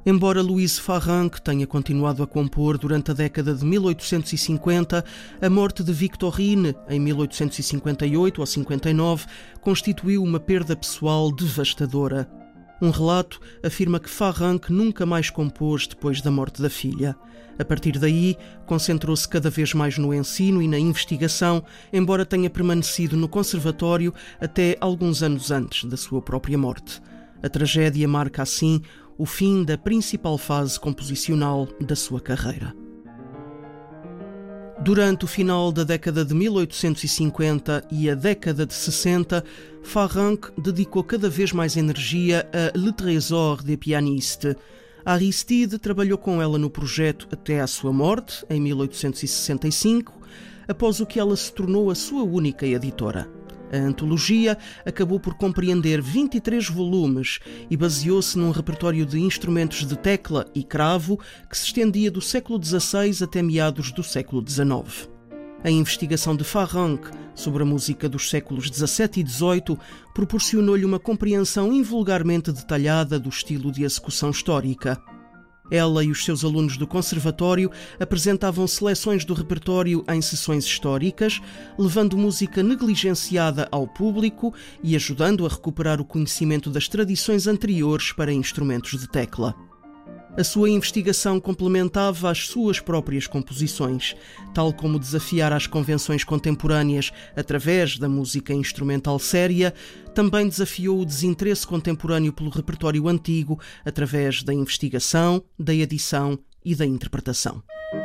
Embora Louise Farrenc tenha continuado a compor durante a década de 1850, a morte de Victorine, em 1858 ou 59, constituiu uma perda pessoal devastadora. Um relato afirma que Farrenc nunca mais compôs depois da morte da filha. A partir daí, concentrou-se cada vez mais no ensino e na investigação, embora tenha permanecido no conservatório até alguns anos antes da sua própria morte. A tragédia marca, assim, o fim da principal fase composicional da sua carreira. Durante o final da década de 1850 e a década de 60, Farrenc dedicou cada vez mais energia a Le Trésor des Pianistes. Aristide trabalhou com ela no projeto até à sua morte, em 1865, após o que ela se tornou a sua única editora. A antologia acabou por compreender 23 volumes e baseou-se num repertório de instrumentos de tecla e cravo que se estendia do século XVI até meados do século XIX. A investigação de Farrenc sobre a música dos séculos XVII e XVIII proporcionou-lhe uma compreensão invulgarmente detalhada do estilo de execução histórica. Ela e os seus alunos do conservatório apresentavam seleções do repertório em sessões históricas, levando música negligenciada ao público e ajudando a recuperar o conhecimento das tradições anteriores para instrumentos de tecla. A sua investigação complementava as suas próprias composições, tal como desafiar as convenções contemporâneas através da música instrumental séria, também desafiou o desinteresse contemporâneo pelo repertório antigo através da investigação, da edição e da interpretação.